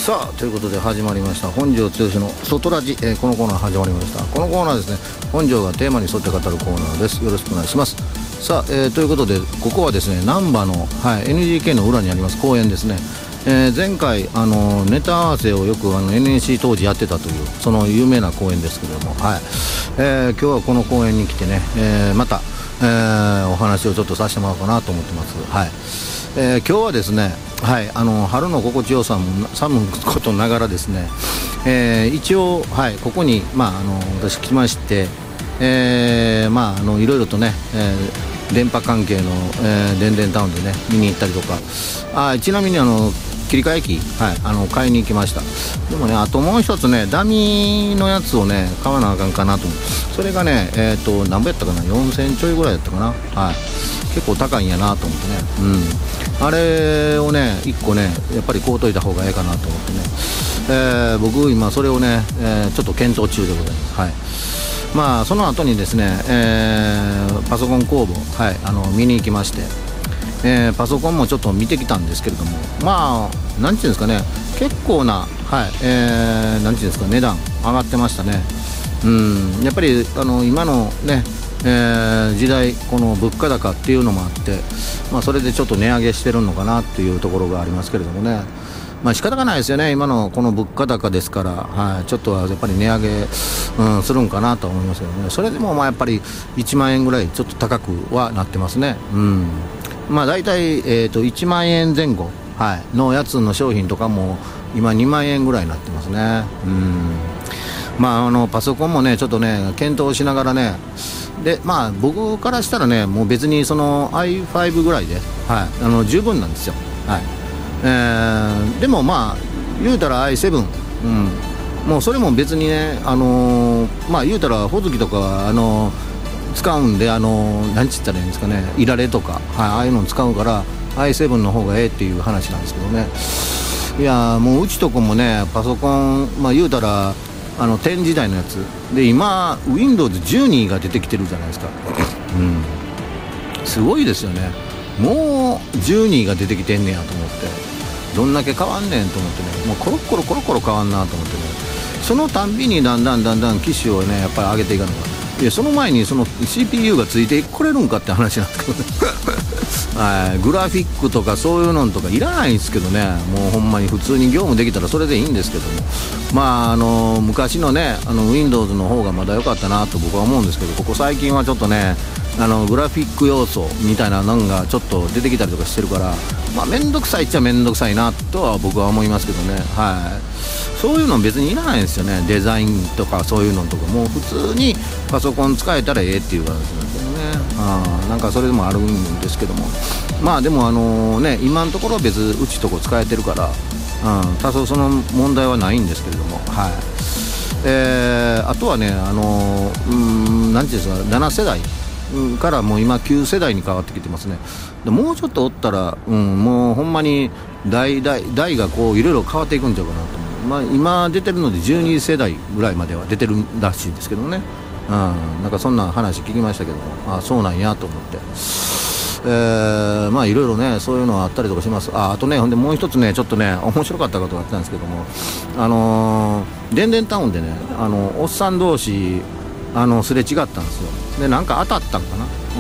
さあということで始まりました本庄剛志の外ラジ、このコーナー始まりました。このコーナーですね、本庄がテーマに沿って語るコーナーです。よろしくお願いします。さあ、ということでここはですね難波の、NGK の裏にあります公園ですね。前回ネタ合わせをよくNSC 当時やってたというその有名な公園ですけれども、今日はこの公園に来てね、また、お話をちょっとさせてもらおうかなと思ってます。今日はですね、春の心地よさも寒むことながらですね、一応、ここに、私来まして、いろいろとね、電波関係の、電電タウンでね見に行ったりとか、ちなみに切り替え機、買いに行きました。でもね、あともう一つねダミーのやつをね買わなあかんかなと思って、それがね何ぼやったかな、4000ちょいぐらいやったかな。結構高いんやなと思ってね、あれをね1個ねやっぱり買うといた方がいいかなと思ってね、僕今それをね、ちょっと検討中でございます。その後にですね、パソコン工房、見に行きまして、パソコンもちょっと見てきたんですけれども、なんていうんですかね、結構な、なんていうんですか、値段上がってましたね。やっぱり今のね、時代この物価高っていうのもあって、それでちょっと値上げしてるのかなっていうところがありますけれどもね、仕方がないですよね、今のこの物価高ですから、ちょっとはやっぱり値上げ、するんかなと思いますけどね。それでもやっぱり1万円ぐらいちょっと高くはなってますね。だいたい1万円前後、のやつの商品とかも今2万円ぐらいになってますね。パソコンもねちょっとね検討しながらね、で僕からしたらねもう別にその i5 ぐらいで、十分なんですよ。でも言うたら i7、もうそれも別にね言うたらほずきとか使うんで何ちったらいいんですかね、いられとか、ああいうの使うから i7 の方がええっていう話なんですけどね。いやもううちとこもねパソコン言うたら10時代のやつで今 Windows12 が出てきてるじゃないですか。すごいですよね。もう12が出てきてんねやと思って、どんだけ変わんねんと思ってね、もうコロコロ変わんなと思ってね、そのたんびにだんだん機種をねやっぱり上げていかなきゃ。いやその前にその CPU がついてこれるんかって話なんですけどねグラフィックとかそういうのとかいらないんですけどね、もうほんまに普通に業務できたらそれでいいんですけども、昔のねWindows の方がまだ良かったなと僕は思うんですけど、ここ最近はちょっとねグラフィック要素みたいなのがちょっと出てきたりとかしてるから、めんどくさいっちゃめんどくさいなとは僕は思いますけどね。そういうの別にいらないんですよね。デザインとかそういうのとかもう普通にパソコン使えたらええっていう感じなんですけどね。なんかそれでもあるんですけども、でも今のところは別うちとこ使えてるから、多少その問題はないんですけれども、あとはねなんていうんですか、7世代からもう今9世代に変わってきてますね。でもうちょっとおったら、もうほんまに代がこういろいろ変わっていくんちゃうかなと思う。今出てるので12世代ぐらいまでは出てるらしいですけどね。なんかそんな話聞きましたけども、そうなんやと思って、いろいろねそういうのはあったりとかします。あとね、ほんでもう一つねちょっとね面白かったことがあったんですけども、電電タウンでねおっさん同士すれ違ったんですよ。でなんか当たったんかな、